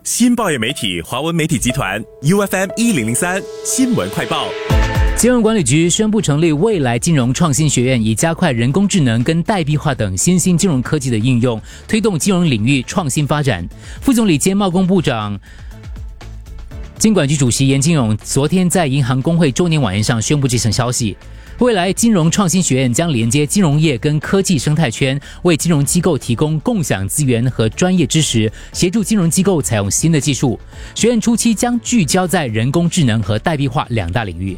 新报业媒体华文媒体集团 UFM1003 新闻快报。 金融管理局宣布成立未来金融创新学院，以加快人工智能跟代币化等新兴金融科技的应用，推动金融领域创新发展。副总理兼贸工部长金管局主席严金勇昨天在银行工会周年晚宴上宣布这项消息。未来金融创新学院将连接金融业跟科技生态圈，为金融机构提供共享资源和专业知识，协助金融机构采用新的技术。学院初期将聚焦在人工智能和代币化两大领域。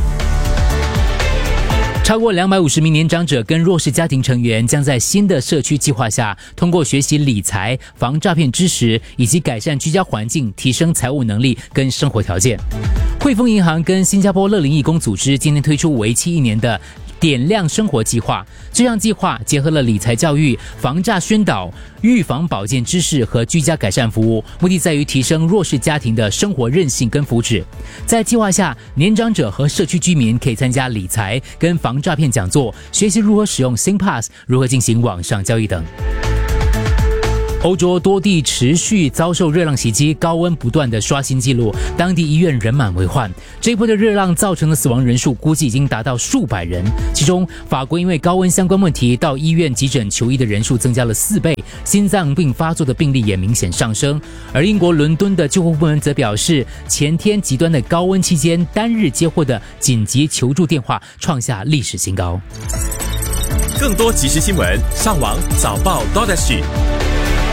超过250名年长者跟弱势家庭成员将在新的社区计划下，通过学习理财、防诈骗知识以及改善居家环境，提升财务能力跟生活条件。汇丰银行跟新加坡乐龄义工组织今天推出为期1年的点亮生活计划。这项计划结合了理财教育、防诈宣导、预防保健知识和居家改善服务，目的在于提升弱势家庭的生活韧性跟福祉。在计划下，年长者和社区居民可以参加理财跟防诈骗讲座，学习如何使用 SingPass， 如何进行网上交易等。欧洲多地持续遭受热浪袭击，高温不断的刷新纪录，当地医院人满为患。这一波的热浪造成的死亡人数估计已经达到数百人，其中法国因为高温相关问题到医院急诊求医的人数增加了4倍，心脏病发作的病例也明显上升。而英国伦敦的救护部门则表示，前天极端的高温期间单日接获的紧急求助电话创下历史新高。 更多即时新闻，上网早报 .SG。